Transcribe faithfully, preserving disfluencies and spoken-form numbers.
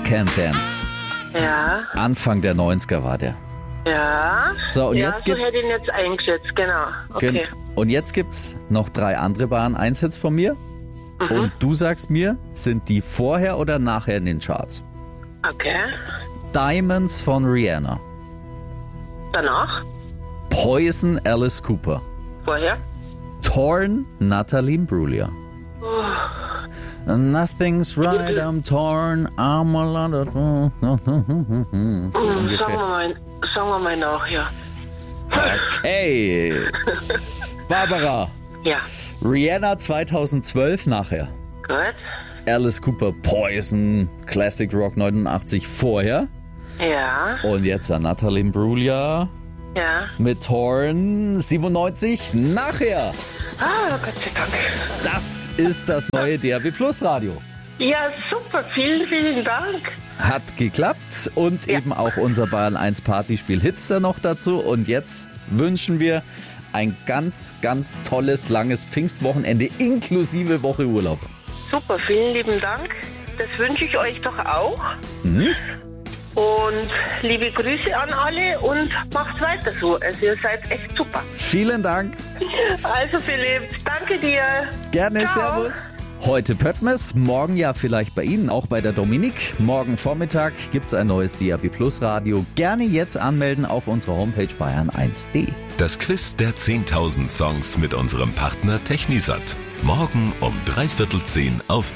Can't Dance. Ja. Anfang der neunziger war der. Ja. So, und ja, jetzt so gibt hätte ich ihn jetzt eingeschätzt, genau. Okay. Gen- Und jetzt gibt's noch drei andere Bahn eins Hits von mir. Mhm. Und du sagst mir, sind die vorher oder nachher in den Charts? Okay. Diamonds von Rihanna. Danach? Poison, Alice Cooper. Vorher? Torn, Natalie Imbruglia. Oh. Nothing's right, I'm torn, I'm a lot of... So Hm, sagen, wir ungefähr. mal, sagen wir mal nach, ja. Okay. Barbara. Ja. Rihanna zweitausendzwölf nachher. Gut. Alice Cooper, Poison, Classic Rock neunundachtzig vorher. Ja. Und jetzt an Natalie Imbruglia Ja. mit Torn siebenundneunzig nachher. Ah, Gott sei Dank. Das ist das neue D A B Plus Radio. Ja, super. Vielen, vielen Dank. Hat geklappt und Ja. eben auch unser Bayern eins Partyspiel Hitster noch dazu. Und jetzt wünschen wir ein ganz, ganz tolles, langes Pfingstwochenende inklusive Woche Urlaub. Super, vielen lieben Dank. Das wünsche ich euch doch auch. Mhm. Und liebe Grüße an alle und macht weiter so. Also ihr seid echt super. Vielen Dank. Also Philipp, danke dir. Gerne, Ciao. Servus. Heute Pöttmes, morgen ja vielleicht bei Ihnen, auch bei der Dominik. Morgen Vormittag gibt's ein neues D A B Plus Radio. Gerne jetzt anmelden auf unserer Homepage bayern eins punkt de. Das Quiz der zehntausend Songs mit unserem Partner Technisat. Morgen um dreiviertel zehn auf